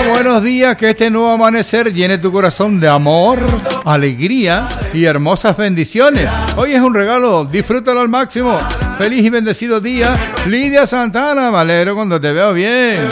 buenos días, que este nuevo amanecer llene tu corazón de amor, alegría y hermosas bendiciones. Hoy es un regalo, disfrútalo al máximo. Feliz y bendecido día, Lidia Santana. Me alegro cuando te veo bien.